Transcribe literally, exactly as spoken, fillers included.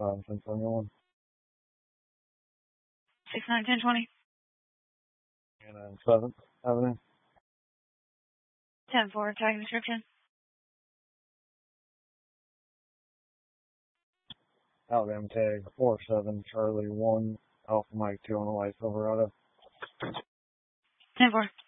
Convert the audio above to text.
five, ten twenty-one. six nine ten twenty. And then seventh Avenue. ten four, tag description. Alabama tag four seven Charlie one Alpha Mike two on the white Silverado. ten four.